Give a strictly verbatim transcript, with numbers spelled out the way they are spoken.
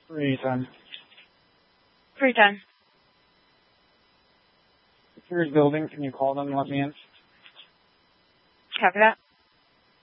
Free time. Free time. Security building, can you call them and let me in? Copy that.